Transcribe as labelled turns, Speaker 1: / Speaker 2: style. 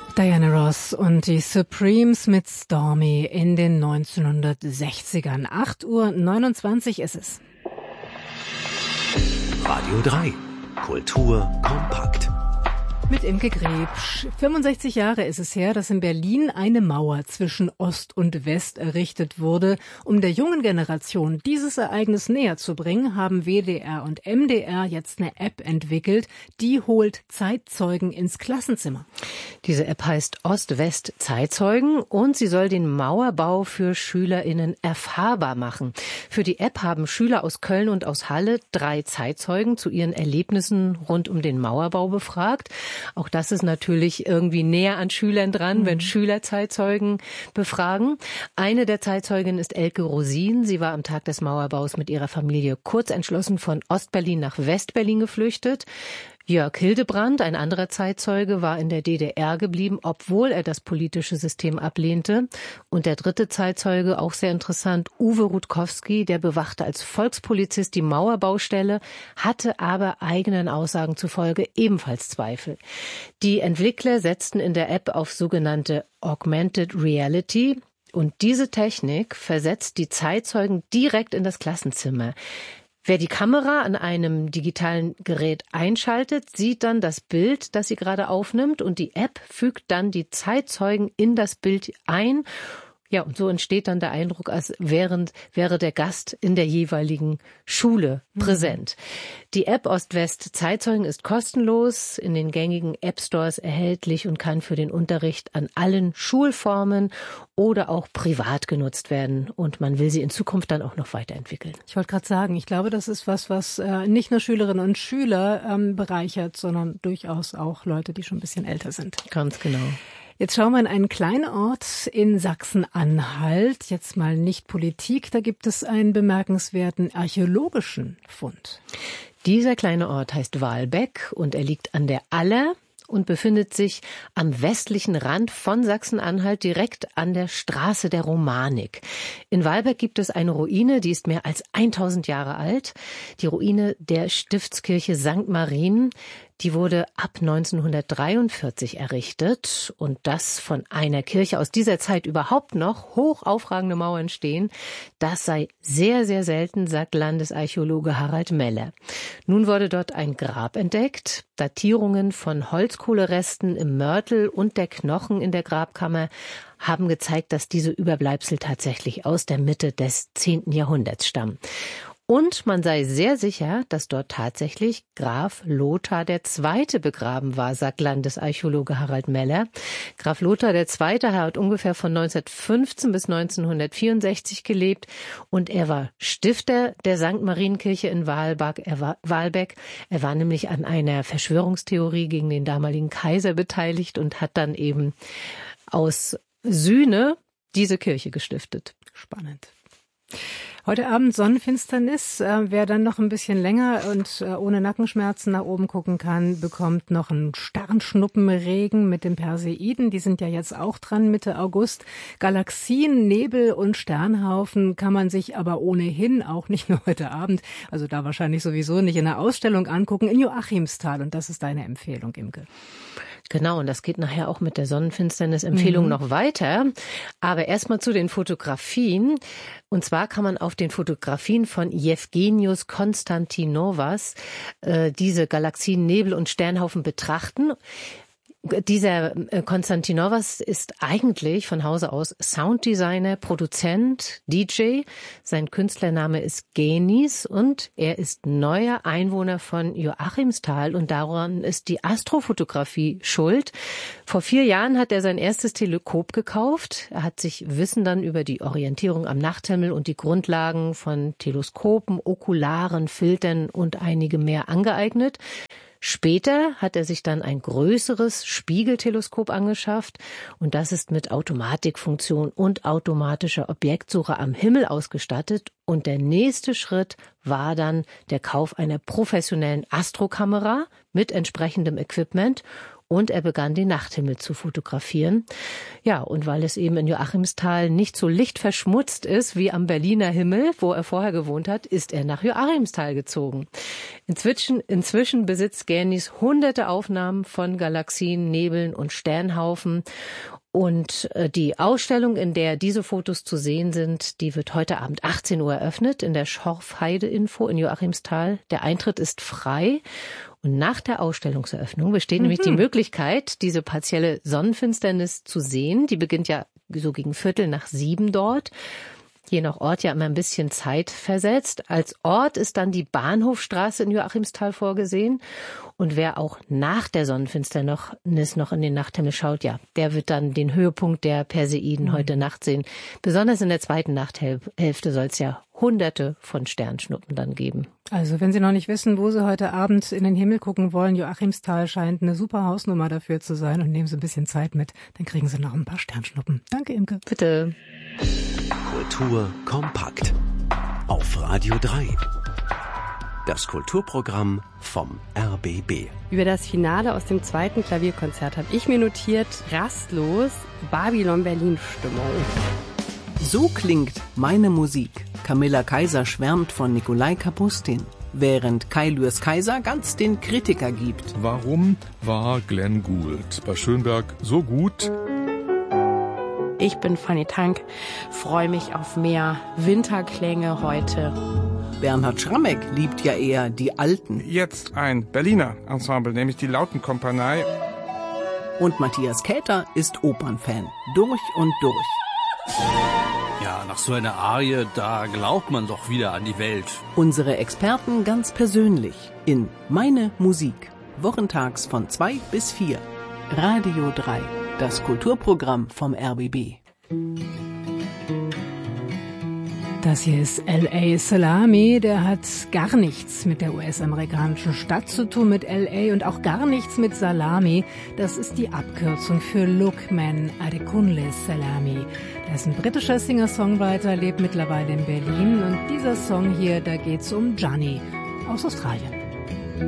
Speaker 1: Diana Ross und die Supremes mit Stormy in den 1960ern. 8:29 Uhr ist es.
Speaker 2: Radio 3. Kultur kompakt.
Speaker 1: Mit Imke Grebsch. 65 Jahre ist es her, dass in Berlin eine Mauer zwischen Ost und West errichtet wurde. Um der jungen Generation dieses Ereignis näher zu bringen, haben WDR und MDR jetzt eine App entwickelt, die holt Zeitzeugen ins Klassenzimmer.
Speaker 3: Diese App heißt Ost-West-Zeitzeugen und sie soll den Mauerbau für SchülerInnen erfahrbar machen. Für die App haben Schüler aus Köln und aus Halle 3 Zeitzeugen zu ihren Erlebnissen rund um den Mauerbau befragt. Auch das ist natürlich irgendwie näher an Schülern dran, wenn Schüler Zeitzeugen befragen. Eine der Zeitzeuginnen ist Elke Rosin. Sie war am Tag des Mauerbaus mit ihrer Familie kurzentschlossen von Ostberlin nach Westberlin geflüchtet. Jörg Hildebrandt, ein anderer Zeitzeuge, war in der DDR geblieben, obwohl er das politische System ablehnte. Und der dritte Zeitzeuge, auch sehr interessant, Uwe Rutkowski, der bewachte als Volkspolizist die Mauerbaustelle, hatte aber eigenen Aussagen zufolge ebenfalls Zweifel. Die Entwickler setzten in der App auf sogenannte Augmented Reality. Und diese Technik versetzt die Zeitzeugen direkt in das Klassenzimmer. Wer die Kamera an einem digitalen Gerät einschaltet, sieht dann das Bild, das sie gerade aufnimmt, und die App fügt dann die Zeitzeugen in das Bild ein. Ja, und so entsteht dann der Eindruck, als wäre der Gast in der jeweiligen Schule präsent. Die App Ost-West-Zeitzeugen ist kostenlos, in den gängigen App-Stores erhältlich und kann für den Unterricht an allen Schulformen oder auch privat genutzt werden. Und man will sie in Zukunft dann auch noch weiterentwickeln.
Speaker 1: Ich wollte gerade sagen, ich glaube, das ist was nicht nur Schülerinnen und Schüler bereichert, sondern durchaus auch Leute, die schon ein bisschen älter sind.
Speaker 3: Ganz genau.
Speaker 1: Jetzt schauen wir in einen kleinen Ort in Sachsen-Anhalt. Jetzt mal nicht Politik, da gibt es einen bemerkenswerten archäologischen Fund.
Speaker 3: Dieser kleine Ort heißt Wahlbeck und er liegt an der Aller und befindet sich am westlichen Rand von Sachsen-Anhalt, direkt an der Straße der Romanik. In Wahlbeck gibt es eine Ruine, die ist mehr als 1000 Jahre alt. Die Ruine der Stiftskirche St. Marien. Die wurde ab 1943 errichtet und dass von einer Kirche aus dieser Zeit überhaupt noch hoch aufragende Mauern stehen, das sei sehr, sehr selten, sagt Landesarchäologe Harald Meller. Nun wurde dort ein Grab entdeckt. Datierungen von Holzkohleresten im Mörtel und der Knochen in der Grabkammer haben gezeigt, dass diese Überbleibsel tatsächlich aus der Mitte des 10. Jahrhunderts stammen. Und man sei sehr sicher, dass dort tatsächlich Graf Lothar II. Begraben war, sagt Landesarchäologe Harald Meller. Graf Lothar II. Hat ungefähr von 1915 bis 1964 gelebt und er war Stifter der St. Marienkirche in Wahlbeck. Er war nämlich an einer Verschwörungstheorie gegen den damaligen Kaiser beteiligt und hat dann eben aus Sühne diese Kirche gestiftet.
Speaker 1: Spannend. Heute Abend Sonnenfinsternis. Wer dann noch ein bisschen länger und ohne Nackenschmerzen nach oben gucken kann, bekommt noch einen Sternschnuppenregen mit den Perseiden. Die sind ja jetzt auch dran Mitte August. Galaxien, Nebel und Sternhaufen kann man sich aber ohnehin auch nicht nur heute Abend, also da wahrscheinlich sowieso nicht, in der Ausstellung angucken in Joachimsthal. Und das ist deine Empfehlung, Imke.
Speaker 3: Genau, und das geht nachher auch mit der Sonnenfinsternis-Empfehlung noch weiter. Aber erstmal zu den Fotografien. Und zwar kann man auf den Fotografien von Jewgenios Konstantinovas diese Galaxien, Nebel und Sternhaufen betrachten. Dieser Konstantinovas ist eigentlich von Hause aus Sounddesigner, Produzent, DJ. Sein Künstlername ist Genis und er ist neuer Einwohner von Joachimsthal und daran ist die Astrofotografie schuld. Vor 4 Jahren hat er sein erstes Teleskop gekauft. Er hat sich Wissen dann über die Orientierung am Nachthimmel und die Grundlagen von Teleskopen, Okularen, Filtern und einige mehr angeeignet. Später hat er sich dann ein größeres Spiegelteleskop angeschafft und das ist mit Automatikfunktion und automatischer Objektsuche am Himmel ausgestattet. Und der nächste Schritt war dann der Kauf einer professionellen Astrokamera mit entsprechendem Equipment und er begann, den Nachthimmel zu fotografieren. Ja, und weil es eben in Joachimsthal nicht so lichtverschmutzt ist wie am Berliner Himmel, wo er vorher gewohnt hat, ist er nach Joachimsthal gezogen. Inzwischen besitzt Gernis hunderte Aufnahmen von Galaxien, Nebeln und Sternhaufen. Und die Ausstellung, in der diese Fotos zu sehen sind, die wird heute Abend 18 Uhr eröffnet in der Schorfheide-Info in Joachimsthal. Der Eintritt ist frei. Und nach der Ausstellungseröffnung besteht nämlich die Möglichkeit, diese partielle Sonnenfinsternis zu sehen. Die beginnt ja so gegen 6:45 dort. Je nach Ort ja immer ein bisschen zeitversetzt. Als Ort ist dann die Bahnhofstraße in Joachimsthal vorgesehen. Und wer auch nach der Sonnenfinsternis noch in den Nachthimmel schaut, ja, der wird dann den Höhepunkt der Perseiden heute Nacht sehen. Besonders in der zweiten Nachthälfte soll es ja Hunderte von Sternschnuppen dann geben.
Speaker 1: Also wenn Sie noch nicht wissen, wo Sie heute Abend in den Himmel gucken wollen, Joachimsthal scheint eine super Hausnummer dafür zu sein, und nehmen Sie ein bisschen Zeit mit, dann kriegen Sie noch ein paar Sternschnuppen. Danke, Imke.
Speaker 3: Bitte.
Speaker 2: Kultur kompakt. Auf Radio 3. Das Kulturprogramm vom RBB.
Speaker 4: Über das Finale aus dem 2. Klavierkonzert habe ich mir notiert: rastlos Babylon-Berlin-Stimmung.
Speaker 5: So klingt meine Musik. Camilla Kaiser schwärmt von Nikolai Kapustin, während Kai Lürs Kaiser ganz den Kritiker gibt.
Speaker 6: Warum war Glenn Gould bei Schönberg so gut?
Speaker 7: Ich bin Fanny Tank, freue mich auf mehr Winterklänge heute.
Speaker 5: Bernhard Schrammeck liebt ja eher die Alten.
Speaker 8: Jetzt ein Berliner Ensemble, nämlich die Lautenkompanie.
Speaker 5: Und Matthias Käther ist Opernfan, durch und durch.
Speaker 9: Ja, nach so einer Arie, da glaubt man doch wieder an die Welt.
Speaker 5: Unsere Experten ganz persönlich in Meine Musik. Wochentags von 2 bis 4. Radio 3, das Kulturprogramm vom RBB.
Speaker 1: Das hier ist L.A. Salami, der hat gar nichts mit der US-amerikanischen Stadt zu tun, mit L.A. und auch gar nichts mit Salami. Das ist die Abkürzung für Lukman Adekunle Salami. Er ist ein britischer Singer-Songwriter, lebt mittlerweile in Berlin, und dieser Song hier, da geht's um Gianni aus Australien.